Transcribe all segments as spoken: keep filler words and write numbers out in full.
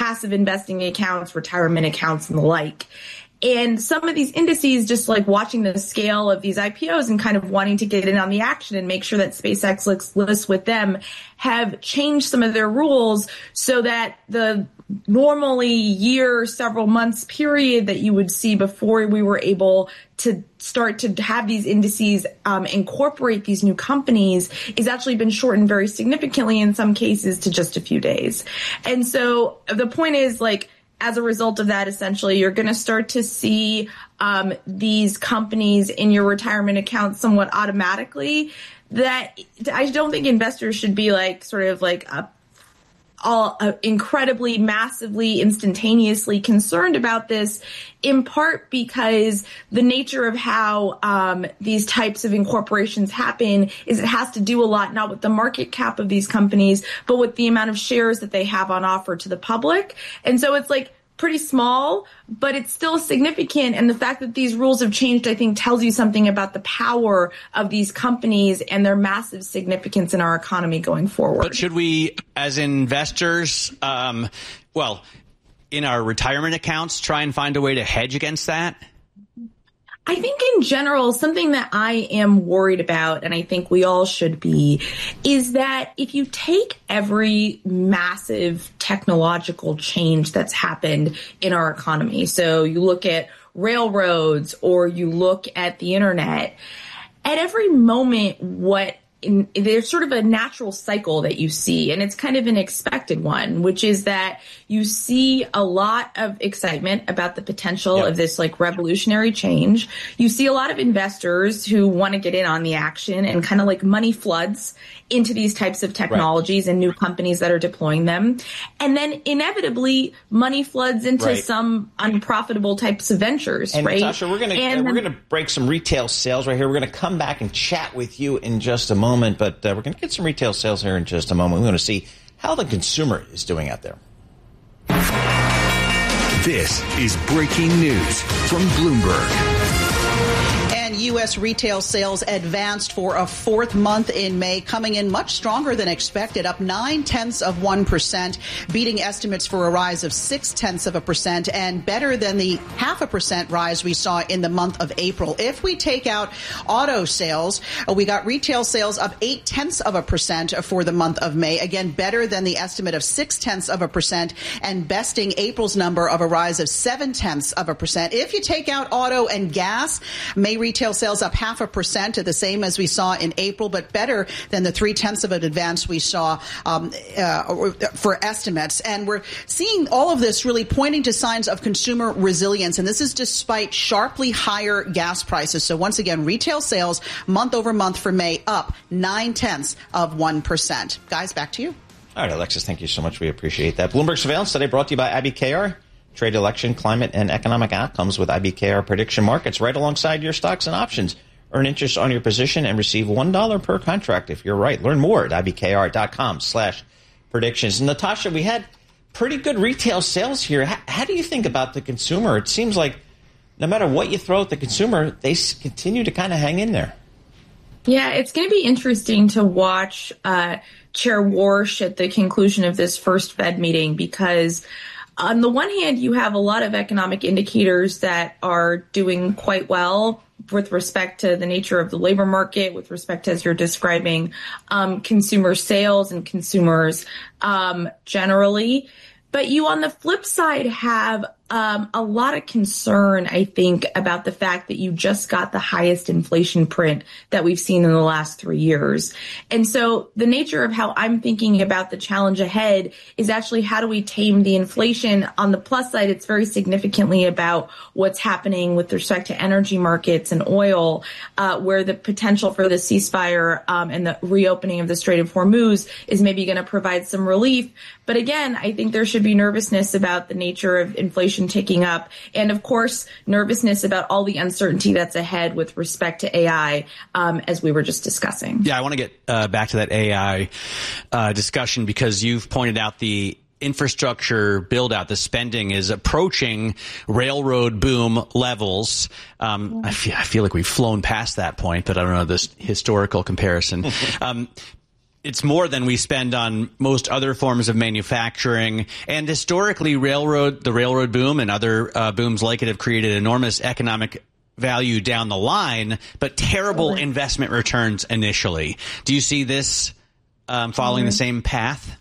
passive investing accounts, retirement accounts, and the like. And some of these indices, just like watching the scale of these I P Os and kind of wanting to get in on the action and make sure that SpaceX lists, lists with them, have changed some of their rules so that the normally year, several months period that you would see before we were able to start to have these indices um, incorporate these new companies is actually been shortened very significantly in some cases to just a few days. And so the point is, like, as a result of that, essentially, you're going to start to see um, these companies in your retirement account somewhat automatically. That I don't think investors should be like sort of like a, all uh, incredibly, massively, instantaneously concerned about this, in part because the nature of how um, these types of incorporations happen is it has to do a lot not with the market cap of these companies, but with the amount of shares that they have on offer to the public. And so it's like pretty small, but it's still significant. And the fact that these rules have changed, I think, tells you something about the power of these companies and their massive significance in our economy going forward. But should we, as investors, um, well, in our retirement accounts, try and find a way to hedge against that? I think in general, something that I am worried about, and I think we all should be, is that if you take every massive technological change that's happened in our economy, so you look at railroads or you look at the internet, at every moment, what In, there's sort of a natural cycle that you see, and it's kind of an expected one, which is that you see a lot of excitement about the potential yep. of this like revolutionary change. You see a lot of investors who want to get in on the action, and kind of like money floods into these types of technologies right. and new companies that are deploying them. And then inevitably money floods into right. some unprofitable types of ventures, and right? Natasha, we're going to uh, we're going to break some retail sales right here. We're going to come back and chat with you in just a moment. moment, but uh, we're going to get some retail sales here in just a moment. We're going to see how the consumer is doing out there. This is breaking news from Bloomberg. U S retail sales advanced for a fourth month in May, coming in much stronger than expected, up nine tenths of one percent, beating estimates for a rise of six tenths of a percent, and better than the half a percent rise we saw in the month of April. If we take out auto sales, we got retail sales up eight tenths of a percent for the month of May, again better than the estimate of six tenths of a percent, and besting April's number of a rise of seven tenths of a percent. If you take out auto and gas, May retail sales up half a percent, the same as we saw in April, but better than the three tenths of an advance we saw um, uh, for estimates. And we're seeing all of this really pointing to signs of consumer resilience. And this is despite sharply higher gas prices. So once again, retail sales month over month for May up nine tenths of one percent. Guys, back to you. All right, Alexis, thank you so much. We appreciate that. Bloomberg Surveillance today brought to you by I B K R. Trade, election, climate, and economic outcomes with I B K R prediction markets right alongside your stocks and options. Earn interest on your position and receive one dollar per contract if you're right. Learn more at ibkr.com slash predictions. Natasha, we had pretty good retail sales here. How, how do you think about the consumer? It seems like no matter what you throw at the consumer, they continue to kind of hang in there. Yeah, it's going to be interesting to watch uh, Chair Warsh at the conclusion of this first Fed meeting, because on the one hand, you have a lot of economic indicators that are doing quite well with respect to the nature of the labor market, with respect to, as you're describing, um, consumer sales and consumers um, generally. But you, on the flip side, have um, a lot of concern, I think, about the fact that you just got the highest inflation print that we've seen in the last three years. And so the nature of how I'm thinking about the challenge ahead is actually how do we tame the inflation? On the plus side, it's very significantly about what's happening with respect to energy markets and oil, uh, where the potential for the ceasefire um, and the reopening of the Strait of Hormuz is maybe going to provide some relief. But again, I think there should be nervousness about the nature of inflation ticking up. And of course, nervousness about all the uncertainty that's ahead with respect to A I, um, as we were just discussing. Yeah, I want to get uh, back to that A I uh, discussion, because you've pointed out the infrastructure build out, the spending is approaching railroad boom levels. Um, I feel, I feel like we've flown past that point, but I don't know this historical comparison. um, it's more than we spend on most other forms of manufacturing. And historically, railroad, the railroad boom and other uh, booms like it have created enormous economic value down the line, but terrible investment returns initially. Do you see this um, following mm-hmm. the same path?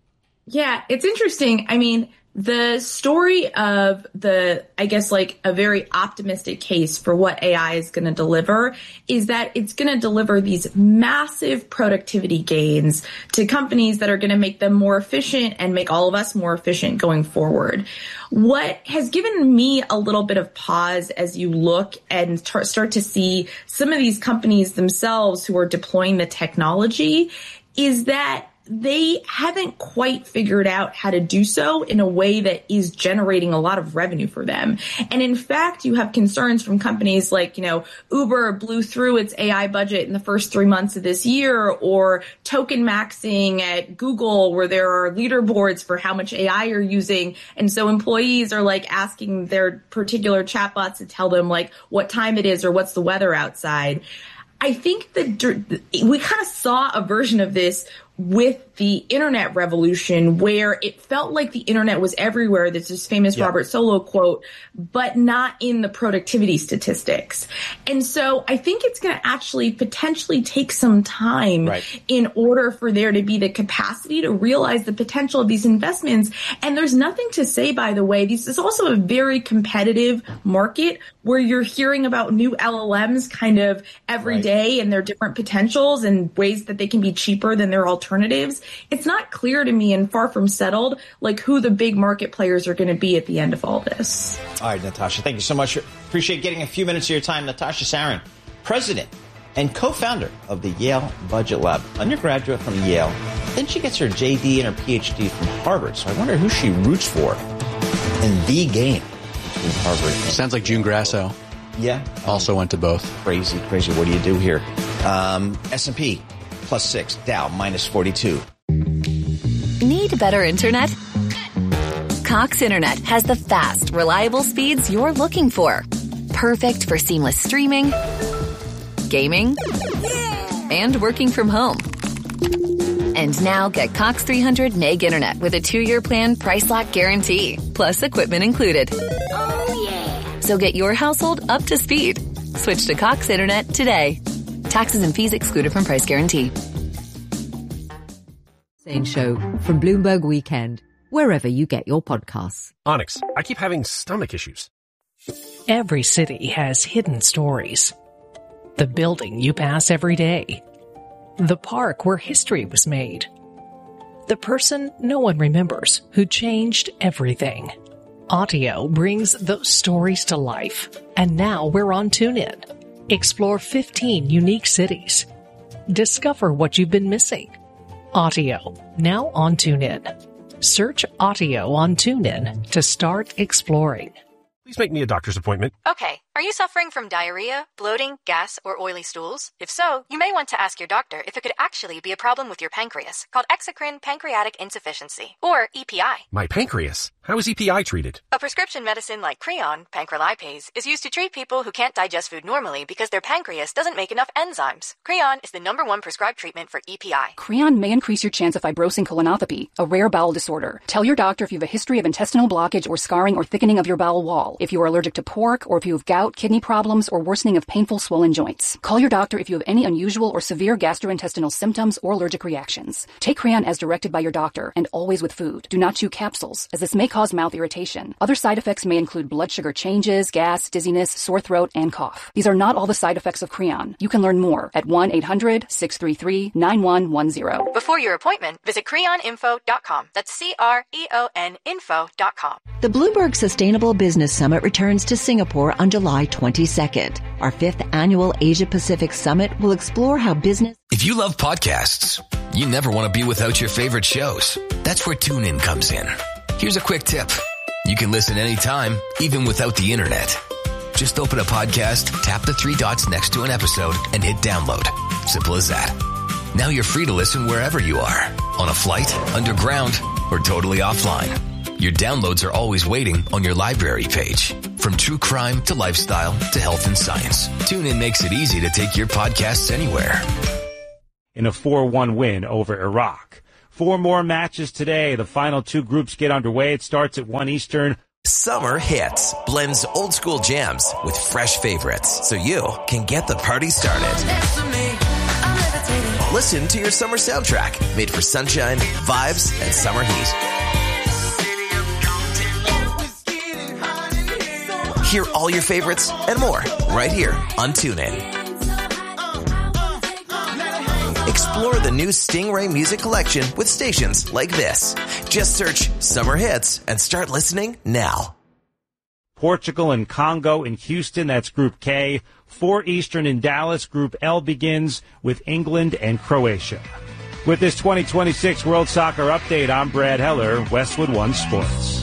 Yeah, it's interesting. I mean, the story of the, I guess, like a very optimistic case for what A I is going to deliver is that it's going to deliver these massive productivity gains to companies that are going to make them more efficient and make all of us more efficient going forward. What has given me a little bit of pause as you look and tar- start to see some of these companies themselves who are deploying the technology is that they haven't quite figured out how to do so in a way that is generating a lot of revenue for them. And in fact, you have concerns from companies like, you know, Uber blew through its A I budget in the first three months of this year, or token maxing at Google, where there are leaderboards for how much A I you're using. And so employees are like asking their particular chatbots to tell them like what time it is or what's the weather outside. I think that we kind of saw a version of this with the internet revolution, where it felt like the internet was everywhere. There's this famous yeah. Robert Solow quote, but not in the productivity statistics. And so I think it's going to actually potentially take some time right. in order for there to be the capacity to realize the potential of these investments. And there's nothing to say, by the way, this is also a very competitive market where you're hearing about new L L Ms kind of every right. day and their different potentials and ways that they can be cheaper than their alternatives. It's not clear to me, and far from settled, like who the big market players are going to be at the end of all this. All right, Natasha, thank you so much. Appreciate getting a few minutes of your time. Natasha Sarin, president and co-founder of the Yale Budget Lab, undergraduate from Yale. Then she gets her J D and her P H D from Harvard. So I wonder who she roots for in the game between Harvard and Sounds like June Grasso. Yeah. Also um, went to both. Crazy, crazy. What do you do here? Um, S and P plus six, Dow minus forty-two. Need better internet? Cox Internet has the fast, reliable speeds you're looking for. Perfect for seamless streaming, gaming, and working from home. And now get Cox three hundred meg internet with a two-year plan price lock guarantee, plus equipment included. Oh, yeah. So get your household up to speed. Switch to Cox Internet today. Taxes and fees excluded from price guarantee. Same show from Bloomberg Weekend, wherever you get your podcasts. Onyx, I keep having stomach issues. Every city has hidden stories. The building you pass every day. The park where history was made. The person no one remembers who changed everything. Audio brings those stories to life. And now we're on TuneIn. Explore fifteen unique cities. Discover what you've been missing. Audio, now on TuneIn. Search Audio on TuneIn to start exploring. Please make me a doctor's appointment. Okay. Are you suffering from diarrhea, bloating, gas, or oily stools? If so, you may want to ask your doctor if it could actually be a problem with your pancreas, called exocrine pancreatic insufficiency, or E P I. My pancreas? How is E P I treated? A prescription medicine like Creon, pancrelipase, is used to treat people who can't digest food normally because their pancreas doesn't make enough enzymes. Creon is the number one prescribed treatment for E P I. Creon may increase your chance of fibrosing colonopathy, a rare bowel disorder. Tell your doctor if you have a history of intestinal blockage or scarring or thickening of your bowel wall, if you are allergic to pork, or if you have gout, kidney problems, or worsening of painful swollen joints. Call your doctor if you have any unusual or severe gastrointestinal symptoms or allergic reactions. Take Creon as directed by your doctor, and always with food. Do not chew capsules, as this may cause mouth irritation. Other side effects may include blood sugar changes, gas, dizziness, sore throat, and cough. These are not all the side effects of Creon. You can learn more at one eight hundred six three three nine one one zero. Before your appointment, visit creon info dot com. That's C R E O N info dot com. The Bloomberg Sustainable Business Summit returns to Singapore on July twenty-second. Our fifth annual Asia-Pacific Summit will explore how business... If you love podcasts, you never want to be without your favorite shows. That's where TuneIn comes in. Here's a quick tip. You can listen anytime, even without the internet. Just open a podcast, tap the three dots next to an episode, and hit download. Simple as that. Now you're free to listen wherever you are. On a flight, underground, or totally offline. Your downloads are always waiting on your library page. From true crime to lifestyle to health and science, TuneIn makes it easy to take your podcasts anywhere. in a four one win over Iraq. Four more matches today. The final two groups get underway. It starts at one Eastern. Summer Hits blends old school jams with fresh favorites so you can get the party started. Listen to your summer soundtrack made for sunshine, vibes, and summer heat. Hear all your favorites and more right here on TuneIn. Explore the new Stingray music collection with stations like this. Just search Summer Hits and start listening now. Portugal and Congo in Houston, that's Group K. four Eastern in Dallas. Group L begins with England and Croatia. With this twenty twenty-six World Soccer Update, I'm Brad Heller, Westwood One Sports.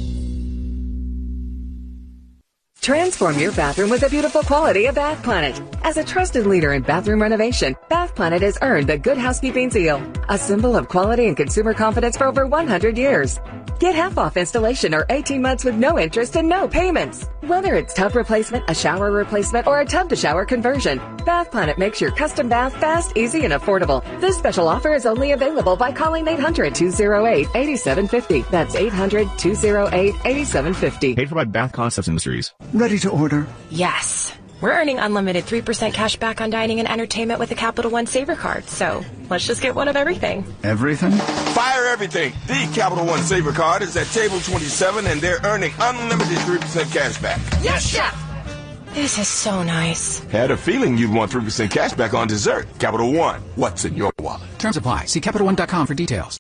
Transform your bathroom with the beautiful quality of Bath Planet. As a trusted leader in bathroom renovation, Bath Planet has earned the Good Housekeeping seal, a symbol of quality and consumer confidence for over one hundred years. Get half off installation or eighteen months with no interest and no payments. Whether it's tub replacement, a shower replacement, or a tub-to-shower conversion, Bath Planet makes your custom bath fast, easy, and affordable. This special offer is only available by calling eight hundred, two oh eight, eight seven five oh. That's eight hundred, two oh eight, eight seven five oh. Paid for by Bath Concepts Industries. Ready to order? Yes. We're earning unlimited three percent cash back on dining and entertainment with the Capital One Saver Card, so let's just get one of everything. Everything? Fire everything! The Capital One Saver Card is at table twenty-seven, and they're earning unlimited three percent cash back. Yes, Chef! This is so nice. Had a feeling you'd want three percent cash back on dessert. Capital One, what's in your wallet? Terms apply. See Capital One dot com for details.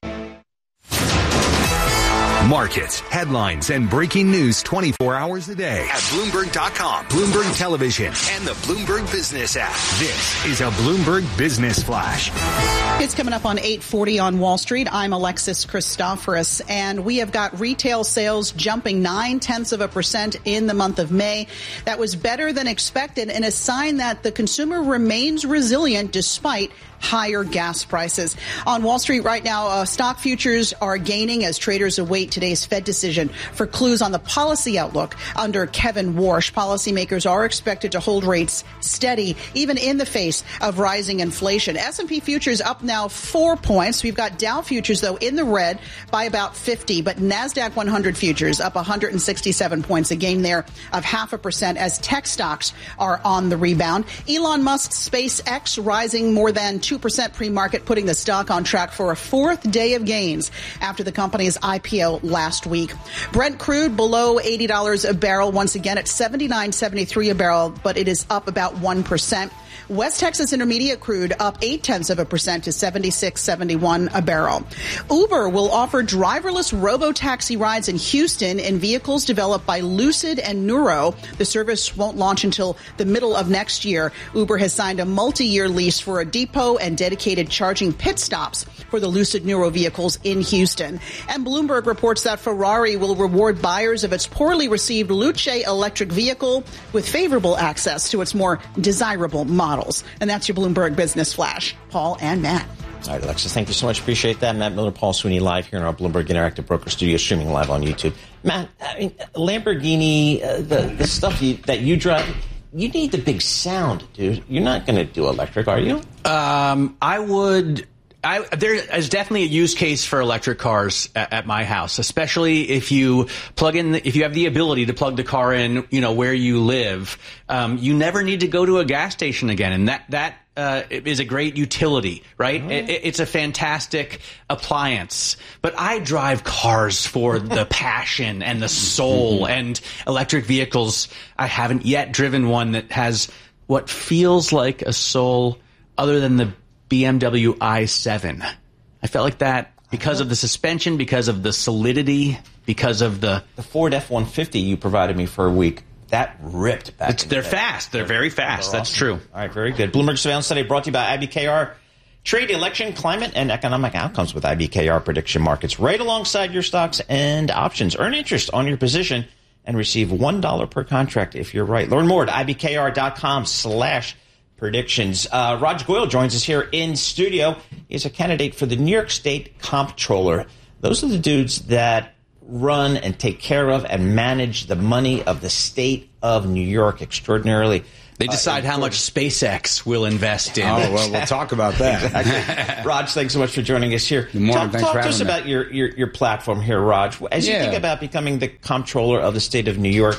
Markets, headlines, and breaking news twenty-four hours a day at Bloomberg dot com, Bloomberg Television, and the Bloomberg Business app. This is a Bloomberg Business Flash. It's coming up on eight forty on Wall Street. I'm Alexis Christoforous, and we have got retail sales jumping nine-tenths of a percent in the month of May. That was better than expected and a sign that the consumer remains resilient despite higher gas prices. On Wall Street right now, uh, stock futures are gaining as traders await today's Fed decision for clues on the policy outlook under Kevin Warsh. Policymakers are expected to hold rates steady even in the face of rising inflation. S and P futures up now four points. We've got Dow futures, though, in the red by about fifty, but NASDAQ one hundred futures up one hundred sixty-seven points, a gain there of half a percent as tech stocks are on the rebound. Elon Musk's SpaceX rising more than two percent pre-market, putting the stock on track for a fourth day of gains after the company's I P O last week. Brent crude below eighty dollars a barrel once again at seventy-nine seventy-three a barrel, but it is up about one percent. West Texas Intermediate crude up eight tenths of a percent to seventy-six seventy-one a barrel. Uber will offer driverless robo-taxi rides in Houston in vehicles developed by Lucid and Nuro. The service won't launch until the middle of next year. Uber has signed a multi-year lease for a depot and dedicated charging pit stops for the Lucid Nuro vehicles in Houston. And Bloomberg reports that Ferrari will reward buyers of its poorly received Luce electric vehicle with favorable access to its more desirable models. And that's your Bloomberg Business Flash. Paul and Matt. All right, Alexis, thank you so much. Appreciate that. Matt Miller, Paul Sweeney, live here in our Bloomberg Interactive Broker Studio, streaming live on YouTube. Matt, I mean, Lamborghini, uh, the, the stuff you, that you drive, you need the big sound, dude. You're not going to do electric, are you? Um, I would... I, there is definitely a use case for electric cars at, at my house, especially if you plug in, the, if you have the ability to plug the car in, you know, where you live. Um, you never need to go to a gas station again, and that that uh, is a great utility, right? Mm-hmm. It, it's a fantastic appliance. But I drive cars for the passion and the soul, mm-hmm. and electric vehicles. I haven't yet driven one that has what feels like a soul, other than the B M W i seven. I felt like that because of the suspension, because of the solidity, because of the... The Ford F one fifty you provided me for a week, that ripped back. It's, they're the fast. They're very fast. They're That's awesome. True. All right, very good. Bloomberg Surveillance Study brought to you by I B K R. Trade, election, climate, and economic outcomes with I B K R prediction markets right alongside your stocks and options. Earn interest on your position and receive one dollar per contract if you're right. Learn more at ibkr.com slash predictions. Uh, Raj Goyal joins us here in studio. He's a candidate for the New York State Comptroller. Those are the dudes that run and take care of and manage the money of the state of New York extraordinarily. They decide uh, how much SpaceX will invest in. Oh, well, we'll talk about that. Exactly. Raj, thanks so much for joining us here. Good morning. Talk, thanks talk for to us having about your, your, your platform here, Raj. As yeah. you think about becoming the comptroller of the state of New York,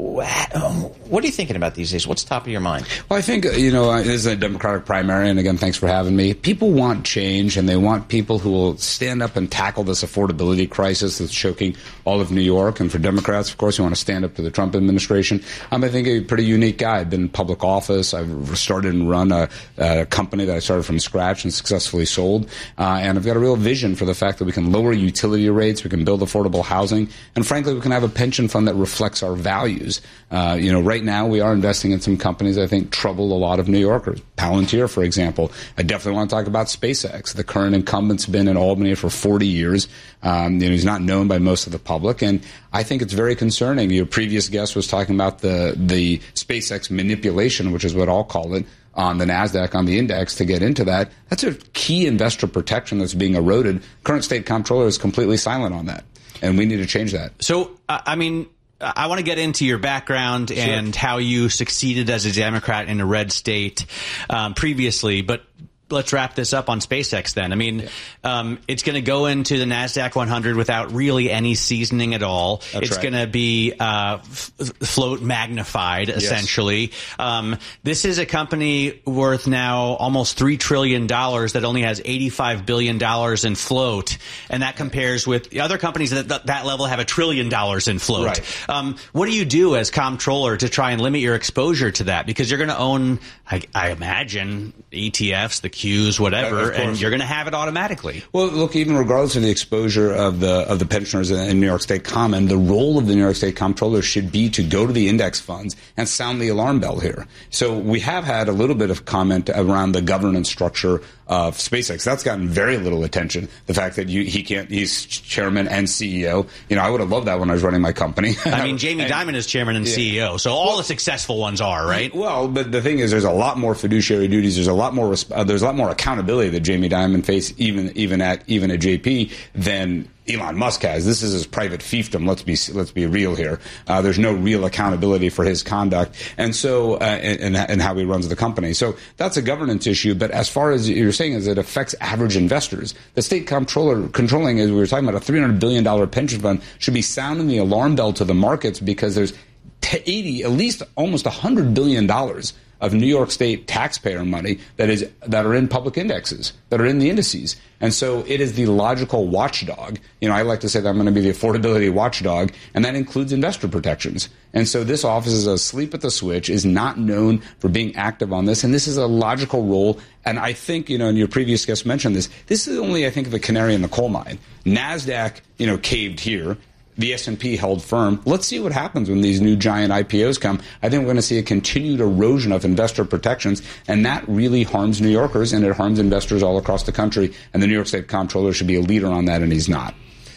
what are you thinking about these days? What's top of your mind? Well, I think, you know, this is a Democratic primary, and again, thanks for having me. People want change, and they want people who will stand up and tackle this affordability crisis that's choking all of New York. And for Democrats, of course, you want to stand up to the Trump administration. I'm, I think, a pretty unique guy. I've been in public office. I've started and run a, a company that I started from scratch and successfully sold. Uh, and I've got a real vision for the fact that we can lower utility rates, we can build affordable housing, and frankly, we can have a pension fund that reflects our values. Uh, you know, right now we are investing in some companies I think trouble a lot of New Yorkers. Palantir, for example. I definitely want to talk about SpaceX. The current incumbent's been in Albany for forty years. Um, you know, he's not known by most of the public, and I think it's very concerning. Your previous guest was talking about the the SpaceX manipulation, which is what I'll call it, on the NASDAQ, on the index to get into that. That's a key investor protection that's being eroded. Current state comptroller is completely silent on that, and we need to change that. So, uh, I mean, I want to get into your background sure. and how you succeeded as a Democrat in a red state um, previously, but let's wrap this up on SpaceX then. I mean, yeah. um, it's going to go into the NASDAQ one hundred without really any seasoning at all. That's it's right. going to be uh, f- float magnified, yes. essentially. Um, this is a company worth now almost three trillion dollars that only has eighty-five billion dollars in float, and that compares with the other companies that at that level have a trillion dollars in float. Right. Um, what do you do as comptroller to try and limit your exposure to that? Because you're going to own, I, I imagine, E T Fs, the Qs, whatever, and you're going to have it automatically. Well, look, even regardless of the exposure of the of the pensioners in New York State Common, the role of the New York State Comptroller should be to go to the index funds and sound the alarm bell here. So we have had a little bit of comment around the governance structure of SpaceX. That's gotten very little attention. The fact that you, he can't, he's chairman and C E O. You know, I would have loved that when I was running my company. I mean, Jamie and, Dimon is chairman and yeah. C E O, so all well, the successful ones are, right? Well, but the thing is, there's a lot more fiduciary duties. There's a lot more. Uh, there's a lot more accountability that Jamie Dimon faced, even even at even at J P, than Elon Musk has. This is his private fiefdom. Let's be let's be real here. Uh, there's no real accountability for his conduct, and so uh, and, and how he runs the company. So that's a governance issue. But as far as you're saying, is it affects average investors. The state comptroller controlling, as we were talking about, a three hundred billion dollars pension fund should be sounding the alarm bell to the markets because there's eighty, at least almost one hundred billion dollars of New York State taxpayer money that is that are in public indexes, that are in the indices. And so it is the logical watchdog. You know, I like to say that I'm going to be the affordability watchdog, and that includes investor protections. And so this office is asleep at the switch, is not known for being active on this, and this is a logical role. And I think, you know, and your previous guest mentioned this, this is only, I think, the canary in the coal mine. NASDAQ, you know, caved here. The S and P held firm. Let's see what happens when these new giant I P Os come. I think we're going to see a continued erosion of investor protections, and that really harms New Yorkers, and it harms investors all across the country. And the New York State Comptroller should be a leader on that, and he's not.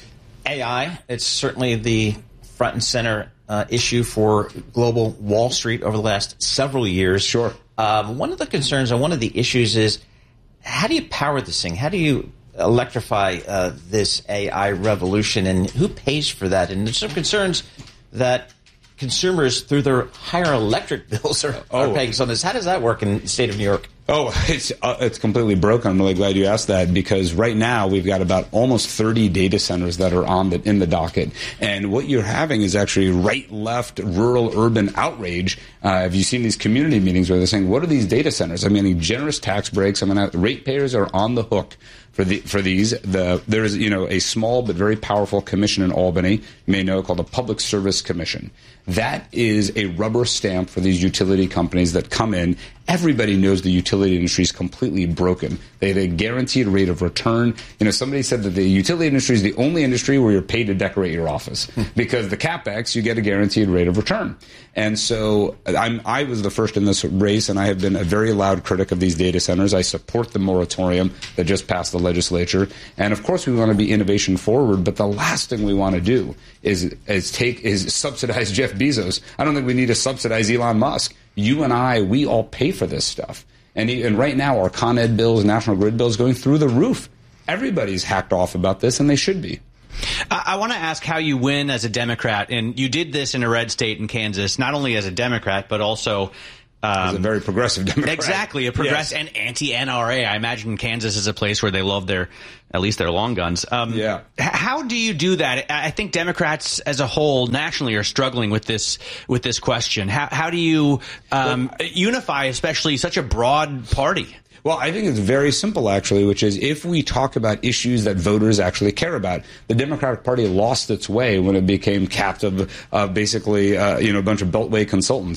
A I, it's certainly the front and center uh, issue for global Wall Street over the last several years. Sure. Um, one of the concerns and one of the issues is, how do you power this thing? How do you electrify uh, this A I revolution, and who pays for that? And there's some concerns that consumers, through their higher electric bills, are, oh. are paying some of this. How does that work in the state of New York? Oh, it's uh, it's completely broken. I'm really glad you asked that, because right now we've got about almost thirty data centers that are on the in the docket, and what you're having is actually right, left, rural, urban outrage. Uh, have you seen these community meetings where they're saying, "What are these data centers?" I mean, generous tax breaks. I mean, ratepayers are on the hook for the for these. The there is you know a small but very powerful commission in Albany, you may know, called the Public Service Commission. That is a rubber stamp for these utility companies that come in. Everybody knows the utility industry is completely broken. They have a guaranteed rate of return. You know, somebody said that the utility industry is the only industry where you're paid to decorate your office because the CapEx, you get a guaranteed rate of return. And so I'm, I was the first in this race, and I have been a very loud critic of these data centers. I support the moratorium that just passed the legislature. And of course, we want to be innovation forward, but the last thing we want to do is, is take is subsidize Jeff Bezos. I don't think we need to subsidize Elon Musk. You and I, we all pay for this stuff. And, and right now, our Con Ed bills, National Grid bills going through the roof. Everybody's hacked off about this, and they should be. I, I want to ask how you win as a Democrat, and you did this in a red state in Kansas, not only as a Democrat, but also Um, As a very progressive Democrat. Exactly, a progressive yes. and anti-N R A. I imagine Kansas is a place where they love their, at least their long guns. Um, yeah. How do you do that? I think Democrats as a whole nationally are struggling with this with this question. How, how do you um, well, unify, especially such a broad party? Well, I think it's very simple, actually, which is if we talk about issues that voters actually care about. The Democratic Party lost its way when it became captive of basically, uh, you know, a bunch of Beltway consultants.